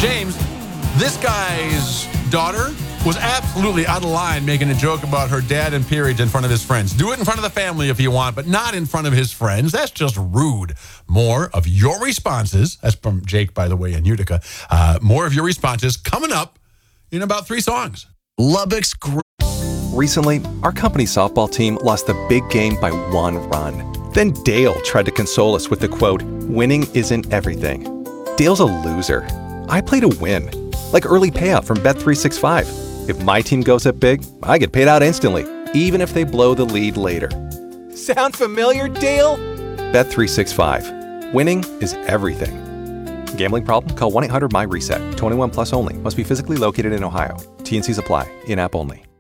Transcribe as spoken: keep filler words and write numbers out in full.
James, this guy's daughter was absolutely out of line making a joke about her dad and periods in front of his friends. Do it in front of the family if you want, but not in front of his friends. That's just rude. More of your responses, that's from Jake, by the way, in Utica. Uh, more of your responses coming up in about three songs. Lubbock's great. Recently, our company softball team lost the big game by one run. Then Dale tried to console us with the quote, "Winning isn't everything." Dale's a loser. I play to win, like early payout from Bet three sixty-five. If my team goes up big, I get paid out instantly, even if they blow the lead later. Sound familiar, Dale? Bet three sixty-five. Winning is everything. Gambling problem? Call one eight hundred M Y RESET. twenty-one plus only. Must be physically located in Ohio. T and Cs apply. In-app only.